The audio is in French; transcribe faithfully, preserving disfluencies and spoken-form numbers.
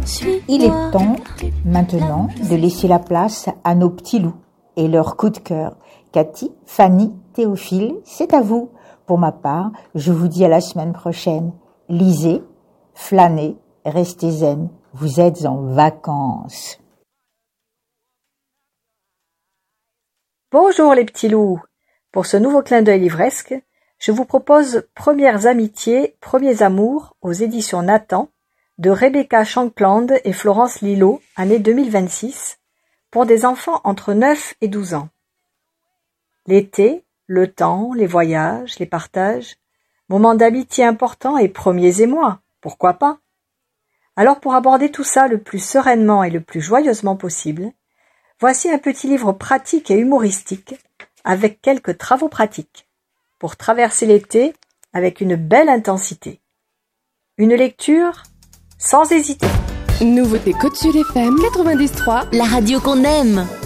Il est temps, maintenant, de laisser la place à nos petits loups et leurs coups de cœur. Cathy, Fanny, Théophile, c'est à vous. Pour ma part, je vous dis à la semaine prochaine. Lisez, flânez, restez zen. Vous êtes en vacances. Bonjour les petits loups. Pour ce nouveau clin d'œil livresque, je vous propose Premières amitiés, premiers amours aux éditions Nathan de Rebecca Shankland et Florence Lillo, année deux mille vingt-six, pour des enfants entre neuf et douze ans. L'été, le temps, les voyages, les partages, moments d'amitié importants et premiers émois, pourquoi pas? Alors pour aborder tout ça le plus sereinement et le plus joyeusement possible, voici un petit livre pratique et humoristique avec quelques travaux pratiques pour traverser l'été avec une belle intensité. Une lecture sans hésiter. Nouveauté Côte Sud F M quatre-vingt-dix point trois, la radio qu'on aime.